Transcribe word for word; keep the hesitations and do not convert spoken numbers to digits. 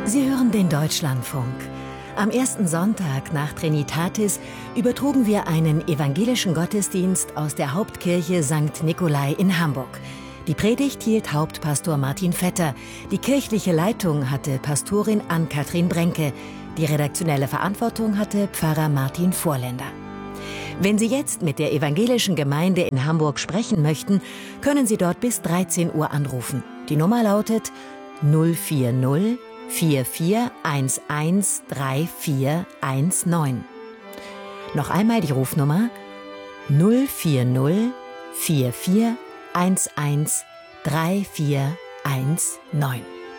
Sie hören den Deutschlandfunk. Am ersten Sonntag nach Trinitatis übertrugen wir einen evangelischen Gottesdienst aus der Hauptkirche Sankt Nikolai in Hamburg. Die Predigt hielt Hauptpastor Martin Vetter. Die kirchliche Leitung hatte Pastorin Ann-Kathrin Brenke. Die redaktionelle Verantwortung hatte Pfarrer Martin Vorländer. Wenn Sie jetzt mit der evangelischen Gemeinde in Hamburg sprechen möchten, können Sie dort bis dreizehn Uhr anrufen. Die Nummer lautet null vier null vier vier eins eins drei vier eins neun. Noch einmal die Rufnummer null vier null vier vier eins eins drei vier eins neun.